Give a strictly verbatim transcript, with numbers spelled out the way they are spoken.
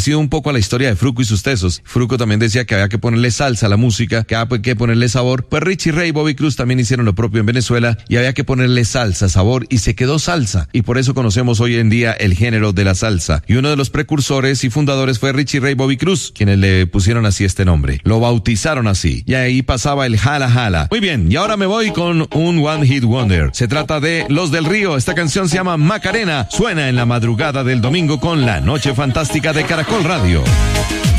parecido un poco a la historia de Fruco y sus tesos. Fruco también decía que había que ponerle salsa a la música, que había que ponerle sabor. Pues Richie Ray y Bobby Cruz también hicieron lo propio en Venezuela y había que ponerle salsa, sabor, y se quedó salsa. Y por eso conocemos hoy en día el género de la salsa. Y uno de los precursores y fundadores fue Richie Ray y Bobby Cruz, quienes le pusieron así este nombre. Lo bautizaron así. Y ahí pasaba el jala jala. Muy bien, y ahora me voy con un One Hit Wonder. Se trata de Los del Río. Esta canción se llama Macarena. Suena en la madrugada del domingo con La Noche Fantástica de Caracol Radio.